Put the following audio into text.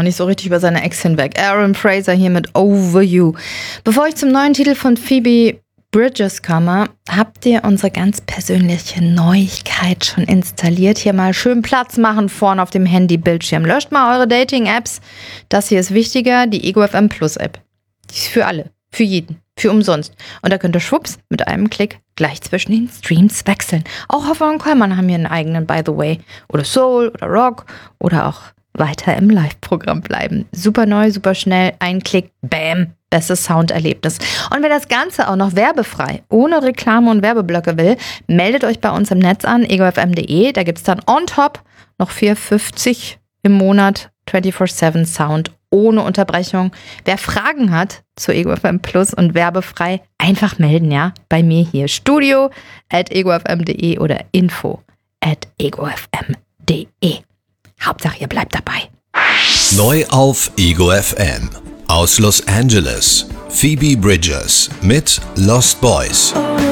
noch nicht so richtig über seine Ex hinweg. Aaron Fraser hier mit Over You. Bevor ich zum neuen Titel von Phoebe Bridgers komme, habt ihr unsere ganz persönliche Neuigkeit schon installiert? Hier mal schön Platz machen vorne auf dem Handybildschirm. Löscht mal eure Dating-Apps. Das hier ist wichtiger, die Ego FM Plus App. Die ist für alle, für jeden, für umsonst. Und da könnt ihr schwupps mit einem Klick gleich zwischen den Streams wechseln. Auch Hofer und Kollmann haben hier einen eigenen, by the way. Oder Soul oder Rock oder auch weiter im Live-Programm bleiben. Super neu, super schnell, ein Klick, bam, bestes Sounderlebnis. Und wer das Ganze auch noch werbefrei, ohne Reklame und Werbeblöcke will, meldet euch bei uns im Netz an, egofm.de. Da gibt es dann on top noch 4,50 im Monat 24/7 Sound ohne Unterbrechung. Wer Fragen hat zu Ego FM Plus und werbefrei, einfach melden, ja, bei mir hier. studio@egofm.de oder info@egofm.de. Hauptsache, ihr bleibt dabei. Neu auf Ego FM. Aus Los Angeles. Phoebe Bridgers mit Lost Boys.